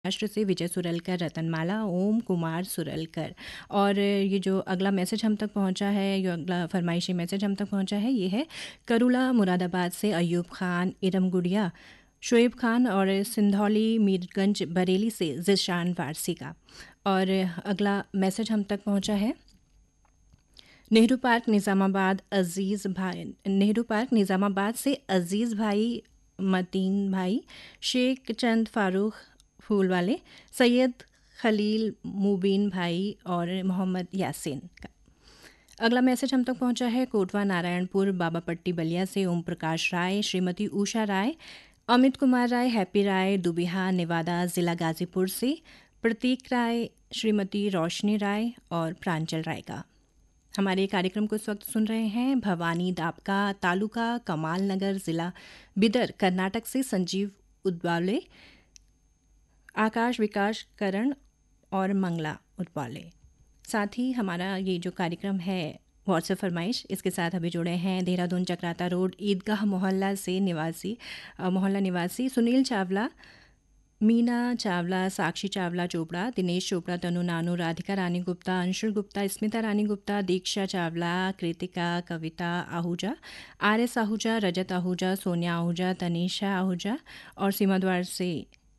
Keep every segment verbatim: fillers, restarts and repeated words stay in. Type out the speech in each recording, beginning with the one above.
महाराष्ट्र से विजय सुरलकर, रतनमाला, ओम कुमार सुरलकर। और ये जो अगला मैसेज हम तक पहुंचा है, जो अगला फरमाइशी मैसेज हम तक पहुंचा है, ये है करुला मुरादाबाद से अयूब खान, इरम गुड़िया, शुएब खान और सिंधौली मीरगंज बरेली से जिशान फारसी का। और अगला मैसेज हम तक पहुंचा है नेहरू पार्क निज़ामाबाद अजीज़ भाई नेहरू पार्क निज़ामाबाद से अजीज़ भाई, मतीन भाई, शेख चंद फारूक फूल वाले, सैयद खलील मुबीन भाई और मोहम्मद यासीन का। अगला मैसेज हम तक पहुंचा है कोटवा नारायणपुर बाबापट्टी बलिया से ओम प्रकाश राय, श्रीमती उषा राय, अमित कुमार राय, हैप्पी राय, दुबिहा नेवादा ज़िला गाजीपुर से प्रतीक राय, श्रीमती रोशनी राय और प्रांचल राय का। हमारे कार्यक्रम को इस वक्त सुन रहे हैं भवानी दापका तालुका कमाल नगर ज़िला बिदर कर्नाटक से संजीव उद्वाले, आकाश विकास करण और मंगला उद्वाले। साथ ही हमारा ये जो कार्यक्रम है व्हाट्सएप फरमाइश, इसके साथ अभी जुड़े हैं देहरादून चक्राता रोड ईदगाह मोहल्ला से निवासी मोहल्ला निवासी सुनील चावला, मीना चावला, साक्षी चावला चोपड़ा, दिनेश चोपड़ा, तनु नानू, राधिका रानी गुप्ता, अंशुल गुप्ता, स्मिता रानी गुप्ता, दीक्षा चावला, कृतिका, कविता आहूजा, आर एस आहूजा, रजत आहूजा, सोनिया आहूजा, तनीषा आहूजा और सीमा द्वार से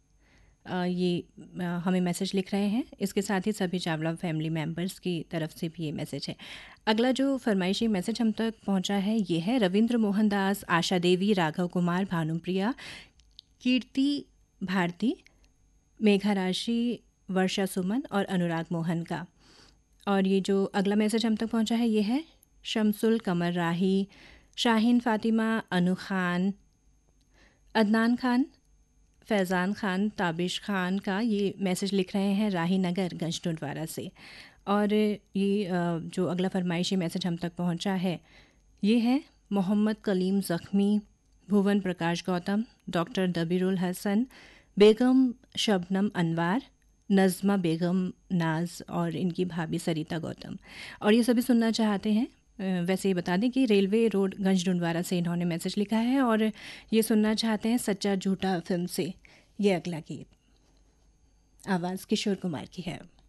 ये हमें मैसेज लिख रहे हैं। इसके साथ ही सभी चावला फैमिली मेम्बर्स की तरफ से भी ये मैसेज है। अगला जो फरमाइशी मैसेज हम तक पहुंचा है ये है रविंद्र मोहन दास, आशा देवी, राघव कुमार, भानुप्रिया, कीर्ति भारती, मेघा राशि, वर्षा सुमन और अनुराग मोहन का। और ये जो अगला मैसेज हम तक पहुंचा है ये है शमसुल कमर राही, शाहीन फातिमा, अनु खान, अदनान खान, फैज़ान खान, ताबिश खान का। ये मैसेज लिख रहे हैं राही नगर गंजडोडवारा से। और ये जो अगला फरमाइशी मैसेज हम तक पहुंचा है ये है मोहम्मद कलीम ज़ख्मी, भुवन प्रकाश गौतम, डॉक्टर दबीरुल हसन, बेगम शबनम अनवार, नज़मा बेगम नाज और इनकी भाभी सरिता गौतम। और ये सभी सुनना चाहते हैं। वैसे ही बता दें कि रेलवे रोड गंजडोडवारा से इन्होंने मैसेज लिखा है और ये सुनना चाहते हैं सच्चा झूठा फिल्म से ये अगला गीत। आवाज़ किशोर कुमार की है।